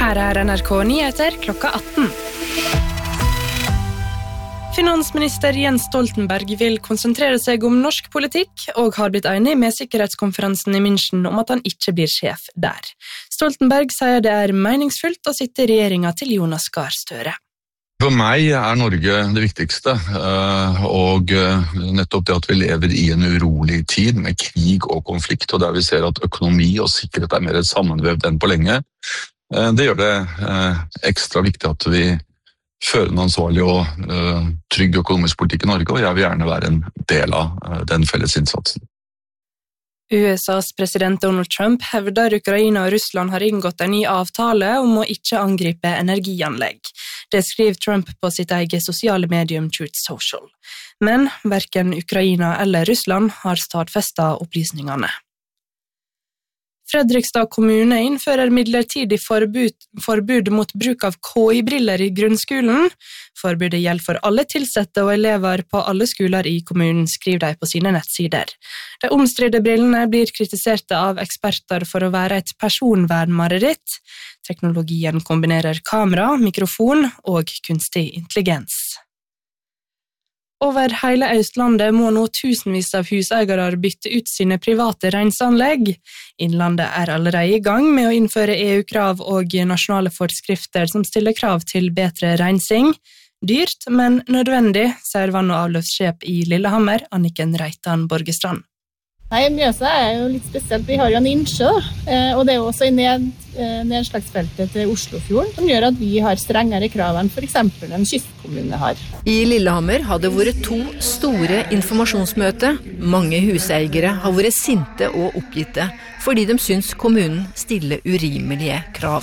Her NRK Nyheter klokka 18. Finansminister Jens Stoltenberg vil konsentrere seg om norsk politikk og har blitt enig med sikkerhetskonferansen i München om at han ikke blir sjef der. Stoltenberg sier det meningsfullt å sitte i regjeringen til Jonas Gahr Støre. For meg Norge det viktigste, og nettopp det at vi lever i en urolig tid med krig og konflikt, og der vi ser at økonomi og sikkerhet mer sammenvevd enn på lenge, det gjør det ekstra viktig at vi fører en ansvarlig og trygg økonomisk politikk i Norge, og jeg vil gjerne være en del av den felles innsatsen. USAs president Donald Trump hevder Ukraina og Russland har inngått en ny avtale om å ikke angripe energianlegg. Det skriver Trump på sitt eget sosiale medium Truth Social. Men hverken Ukraina eller Russland har stadfestet opplysningene. Fredrikstad kommune innfører midlertidig forbud mot bruk av KI-briller i grunnskolen. Forbudet gjelder for alle tilsatte og elever på alle skoler i kommunen, skriver de på sine nettsider. De omstridte brillene blir kritisert av eksperter for å være et personvernmareritt. Teknologien kombinerer kamera, mikrofon og kunstig intelligens. Over hele Østlandet må nå tusenvis av huseiere bytte ut sine private renseanlegg. Innlandet allerede i gang med å innføre EU-krav og nasjonale forskrifter som stiller krav til bedre rensing. Dyrt, men nødvendig, sier vann- og avløpssjef i Lillehammer, Anniken Reitan Borgestrand. Nei, Mjøsa jo litt spesielt. Vi har jo en innsjø, og det også i nedslagsfeltet til Oslofjorden, som gjør at vi har strengere krav enn for eksempel en kystkommune har. I Lillehammer hadde vært 2 store informasjonsmøter. Mange huseiere har vært sinte og oppgitte, fordi de syns kommunen stiller urimelige krav.